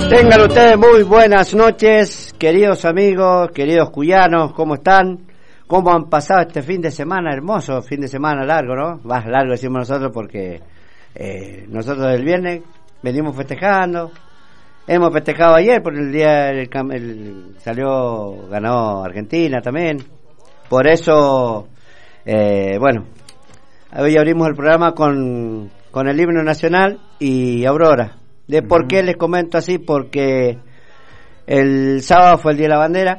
Tengan ustedes muy buenas noches, queridos amigos, queridos cuyanos, ¿cómo están? ¿Cómo han pasado este fin de semana? Hermoso fin de semana largo, ¿no? Más largo decimos nosotros porque nosotros el viernes venimos festejando. Hemos festejado ayer por el día ganó Argentina también. Por eso, bueno, hoy abrimos el programa con el himno nacional y Aurora. ¿De por qué les comento así? Porque el sábado fue el Día de la Bandera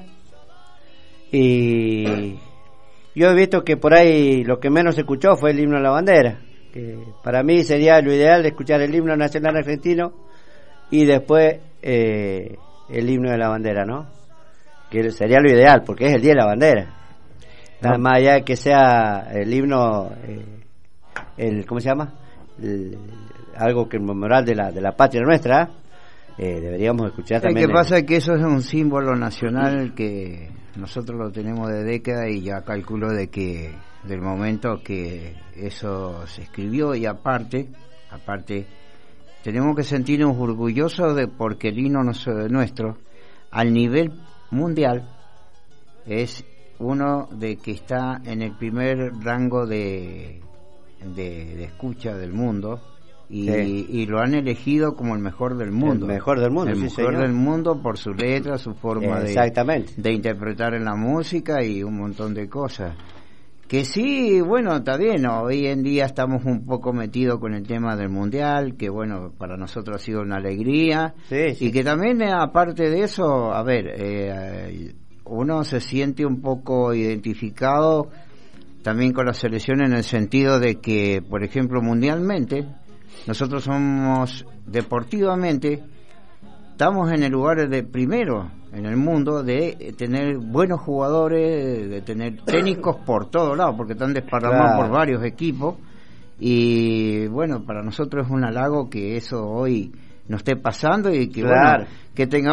y yo he visto que por ahí lo que menos se escuchó fue el himno de la bandera, que para mí sería lo ideal de escuchar el himno nacional argentino y después el himno de la bandera, ¿no? Que sería lo ideal porque es el Día de la Bandera. Nada más allá de que sea el himno, ¿cómo se llama? Algo que es memorial de la patria nuestra, deberíamos escuchar también. Lo que pasa es que eso es un símbolo nacional que nosotros lo tenemos de décadas y ya calculo de que del momento que eso se escribió y aparte tenemos que sentirnos orgullosos de porque el himno nuestro al nivel mundial es uno de que está en el primer rango de escucha del mundo. Y lo han elegido como el mejor del mundo. El mejor del mundo, el sí, mejor señor. del mundo por su letra, su forma de interpretar en la música y un montón de cosas. Que sí, bueno, está bien, hoy en día estamos un poco metidos con el tema del mundial, que bueno, para nosotros ha sido una alegría. Sí. Y que también, aparte de eso, a ver, uno se siente un poco identificado también con la selección en el sentido de que, por ejemplo, mundialmente, nosotros somos deportivamente, estamos en el lugar de primero en el mundo de tener buenos jugadores, de tener técnicos por todos lados, porque están desparramados por varios equipos. Y bueno, para nosotros es un halago que eso hoy nos esté pasando y que, bueno, que tengamos